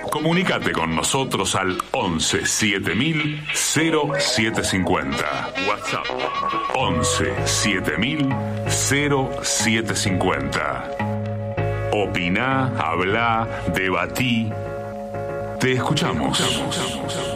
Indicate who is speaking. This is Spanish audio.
Speaker 1: Comunicate con nosotros al 11 7000 0750. WhatsApp 11 7000 0750. Opina, habla, debatí. Te escuchamos.